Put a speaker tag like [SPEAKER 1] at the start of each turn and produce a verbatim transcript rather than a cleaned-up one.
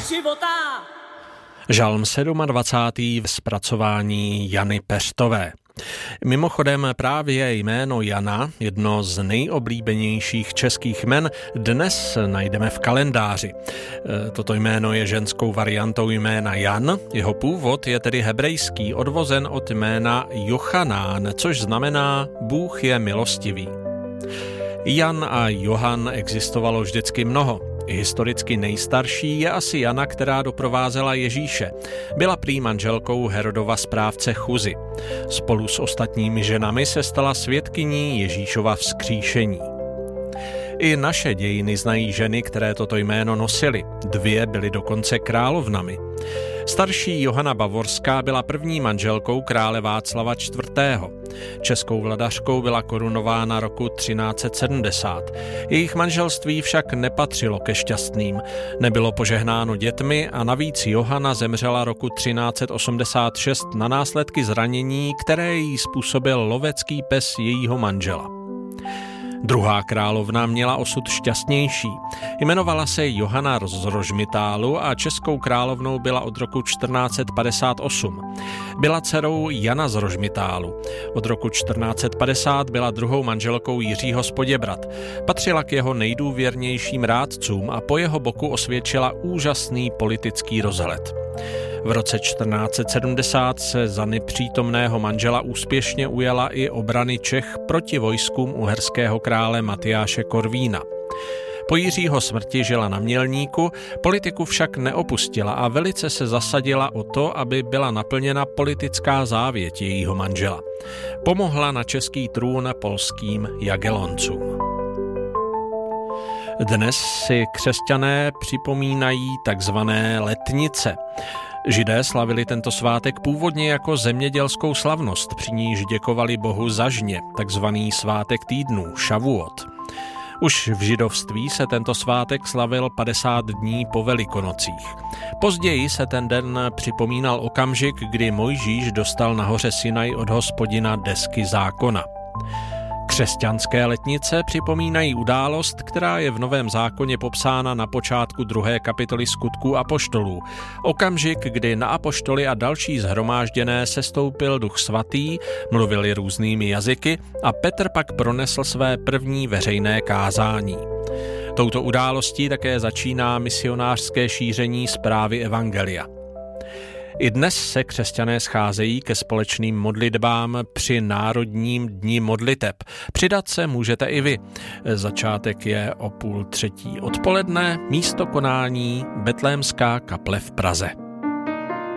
[SPEAKER 1] života.
[SPEAKER 2] Žalm dvacátý sedmý v zpracování Jany Peřtové. Mimochodem právě jméno Jana, jedno z nejoblíbenějších českých jmen, dnes najdeme v kalendáři. Toto jméno je ženskou variantou jména Jan, jeho původ je tedy hebrejský, odvozen od jména Jochanán, což znamená Bůh je milostivý. Jan a Johan existovalo vždycky mnoho. Historicky nejstarší je asi Jana, která doprovázela Ježíše. Byla prý manželkou Herodova správce Chuzy. Spolu s ostatními ženami se stala svědkyní Ježíšova vzkříšení. I naše dějiny znají ženy, které toto jméno nosily. Dvě byly dokonce královnami. Starší Johana Bavorská byla první manželkou krále Václava čtvrtého. Českou vladařkou byla korunována roku třináct set sedmdesát. Jejich manželství však nepatřilo ke šťastným. Nebylo požehnáno dětmi a navíc Johana zemřela roku třináct set osmdesát šest na následky zranění, které jí způsobil lovecký pes jejího manžela. Druhá královna měla osud šťastnější. Jmenovala se Johana z Rožmitálu a českou královnou byla od roku čtrnáct set padesát osm. Byla dcerou Jana z Rožmitálu. Od roku čtrnáct set padesát byla druhou manželkou Jiřího z Poděbrad. Patřila k jeho nejdůvěrnějším rádcům a po jeho boku osvědčila úžasný politický rozhled. V roce čtrnáct set sedmdesát se za nepřítomného manžela úspěšně ujala i obrany Čech proti vojskům uherského krále Matyáše Korvína. Po Jiřího smrti žila na Mělníku, politiku však neopustila a velice se zasadila o to, aby byla naplněna politická závěť jejího manžela. Pomohla na český trůn polským Jagelloncům. Dnes si křesťané připomínají takzvané letnice. Židé slavili tento svátek původně jako zemědělskou slavnost, při níž děkovali Bohu za žně, takzvaný svátek týdnů, Šavuot. Už v židovství se tento svátek slavil padesát dní po Velikonocích. Později se ten den připomínal okamžik, kdy Mojžíš dostal na hoře Sinaj od Hospodina desky zákona. Křesťanské letnice připomínají událost, která je v Novém zákoně popsána na počátku druhé kapitoly Skutků apoštolů. Okamžik, kdy na apoštoly a další shromážděné sestoupil Duch svatý, mluvili různými jazyky a Petr pak pronesl své první veřejné kázání. Touto událostí také začíná misionářské šíření zprávy evangelia. I dnes se křesťané scházejí ke společným modlitbám při Národním dni modliteb. Přidat se můžete i vy. Začátek je o půl třetí odpoledne, místo konání Betlémská kaple v Praze.